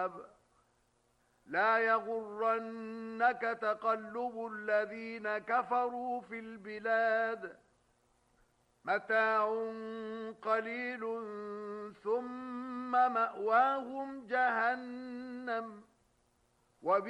الحساب لا يغرنك تقلب الذين كفروا في البلاد متاع قليل ثم مأواهم جهنم